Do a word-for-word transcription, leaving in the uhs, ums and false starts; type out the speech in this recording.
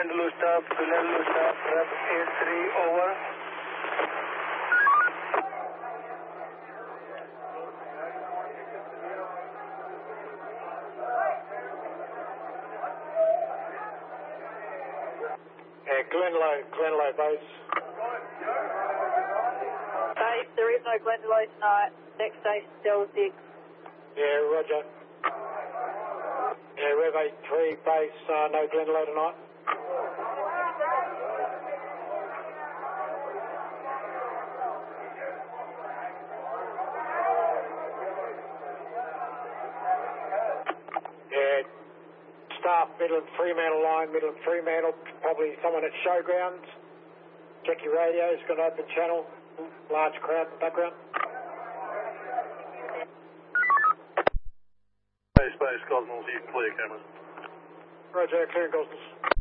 Glendalough stop, Glendalough stop, prep eight three, over. Yeah, Glendalough, Glendalough base. Base, there is no Glendalough tonight. Next station, Delta six. Yeah, roger. Yeah, Rev eight three base, uh, no Glendalough tonight. Yeah, staff Midland Fremantle line, Midland Fremantle, probably someone at Showgrounds. Check your radio, it's got an open channel, large crowd in the background. Base, base, Cosmos, you can clear cameras. Roger, clearing Cosmos.